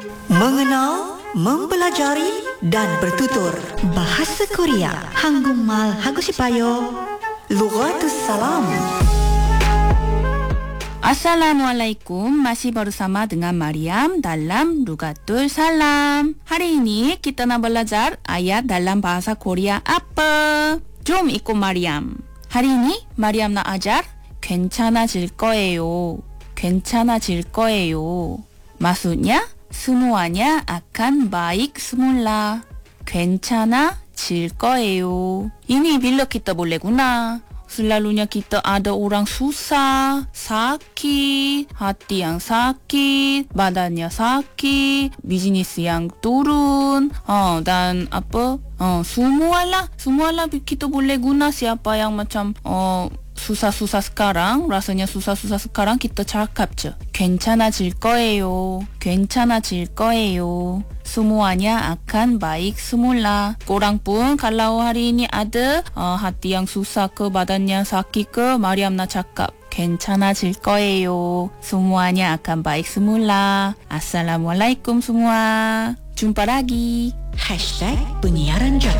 Mengenal, mempelajari dan bertutur bahasa Korea. Hanggungmal Hagusipayo. Lughatus Salam. Assalamualaikum, masih bersama dengan Mariam dalam Lughatul Salam. Hari ini kita nak belajar ayat dalam bahasa Korea apa? Jom ikut Mariam. Hari ini Mariam nak ajar 괜찮아질 거예요. 괜찮아질 거예요. Maksudnya semuanya akan baik semula. 괜찮아질 거예요. Ini bila kita boleh guna. Selalunya kita ada orang susah, sakit, hati yang sakit, badannya sakit, bisnis yang turun, dan apa, semualah kita boleh guna. Siapa yang macam susah-susah sekarang, rasanya susah-susah sekarang, kita cakap je 괜찮아질 거예요. 괜찮아질 거예요. Semuanya akan baik semula. Korang pun kalau hari ini ada hati yang susah ke, badan yang sakit ke, Mariam nak cakap 괜찮아질 거예요. Semuanya akan baik semula. Assalamualaikum semua. Jumpa lagi. #penyiaran jaga.